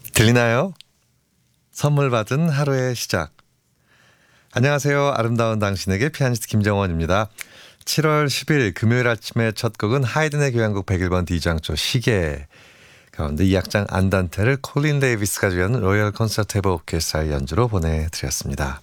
들리나요? 선물 받은 하루의 시작. 안녕하세요. 아름다운 당신에게 피아니스트 김정원입니다. 7월 10일 금요일 아침의 첫 곡은 하이든의 교향곡 101번 D장조 시계 가운데 이 악장 안단테를 콜린 데이비스가 주연 로열 콘서트 해버 오케스트라의 연주로 보내드렸습니다.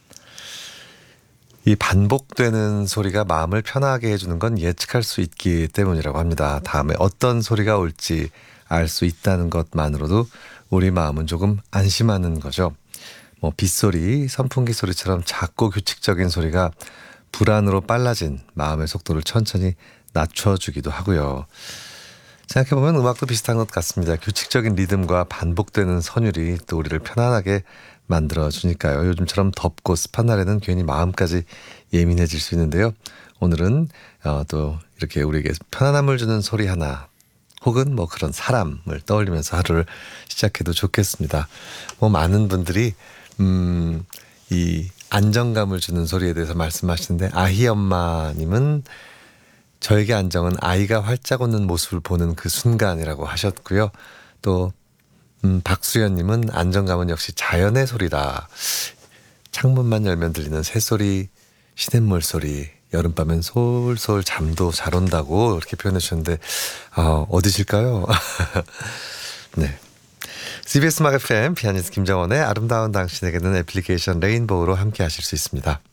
이 반복되는 소리가 마음을 편하게 해주는 건 예측할 수 있기 때문이라고 합니다. 다음에 어떤 소리가 올지 알 수 있다는 것만으로도 우리 마음은 조금 안심하는 거죠. 빗소리, 선풍기 소리처럼 작고 규칙적인 소리가 불안으로 빨라진 마음의 속도를 천천히 낮춰주기도 하고요. 생각해보면 음악도 비슷한 것 같습니다. 규칙적인 리듬과 반복되는 선율이 또 우리를 편안하게 만들어주니까요. 요즘처럼 덥고 습한 날에는 괜히 마음까지 예민해질 수 있는데요. 오늘은 또 이렇게 우리에게 편안함을 주는 소리 하나 혹은 그런 사람을 떠올리면서 하루를 시작해도 좋겠습니다. 많은 분들이 이 안정감을 주는 소리에 대해서 말씀하시는데 아희 엄마님은 저에게 안정은 아이가 활짝 웃는 모습을 보는 그 순간이라고 하셨고요. 또 박수연님은 안정감은 역시 자연의 소리다. 창문만 열면 들리는 새소리, 시냇물 소리, 여름밤엔 솔솔 잠도 잘 온다고 이렇게 표현해 주셨는데 어디실까요? 네. CBS 음악 FM 피아니스트 김정원의 아름다운 당신에게는 애플리케이션 레인보우로 함께 하실 수 있습니다.